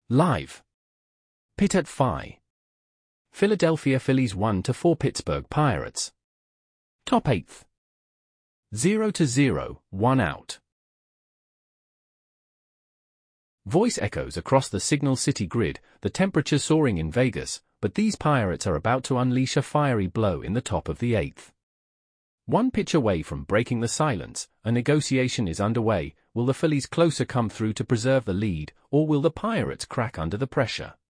Live. Pitt at Phi. Philadelphia Phillies 1-4 Pittsburgh Pirates. Top 8th. 0-0, 1 out. Voice echoes across the Signal City grid, the temperature soaring in Vegas, but these Pirates are about to unleash a fiery blow in the top of the 8th. One pitch away from breaking the silence, a negotiation is underway. Will the Phillies closer come through to preserve the lead, or will the Pirates crack under the pressure?